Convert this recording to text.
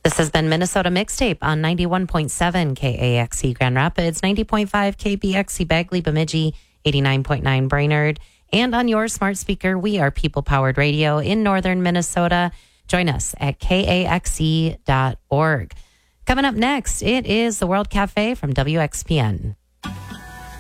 This has been Minnesota Mixtape on 91.7 KAXE Grand Rapids, 90.5 KBXE Bagley Bemidji, 89.9 Brainerd, and on your smart speaker, we are People Powered Radio in northern Minnesota. Join us at KAXE.org. Coming up next, it is the World Cafe from WXPN.